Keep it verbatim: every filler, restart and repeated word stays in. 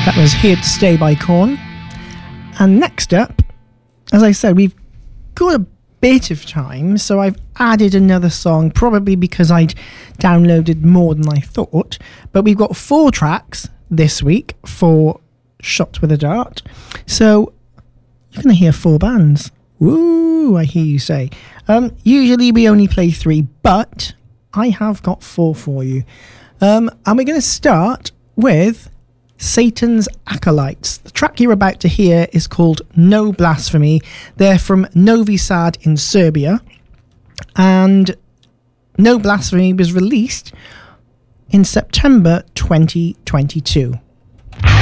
That was Here to Stay by Korn. And next up, as I said, we've got a bit of time, so I've added another song, probably because I'd downloaded more than I thought. But we've got four tracks this week for Shot with a Dart. So you're going to hear four bands. Woo, I hear you say. Um, usually we only play three, but I have got four for you. Um, and we're going to start with Satan's Acolytes. The track you're about to hear is called No Blasphemy. They're from Novi Sad in Serbia. And No Blasphemy was released in September twenty twenty-two.